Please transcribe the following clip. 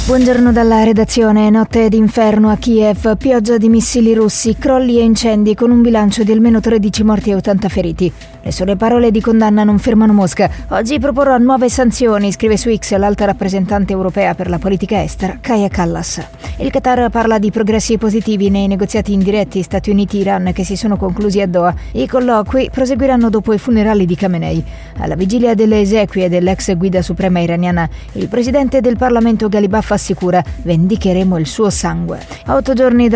Buongiorno dalla redazione. Notte d'inferno a Kiev, pioggia di missili russi, crolli e incendi con un bilancio di almeno 13 morti e 80 feriti. Le sole parole di condanna non fermano Mosca. Oggi proporrà nuove sanzioni, scrive su X l'alta rappresentante europea per la politica estera, Kaja Kallas. Il Qatar parla di progressi positivi nei negoziati indiretti Stati Uniti-Iran che si sono conclusi a Doha. I colloqui proseguiranno dopo i funerali di Khamenei. Alla vigilia delle esequie dell'ex guida suprema iraniana, il presidente del Parlamento Ghalibaf assicura: vendicheremo il suo sangue. A 8 giorni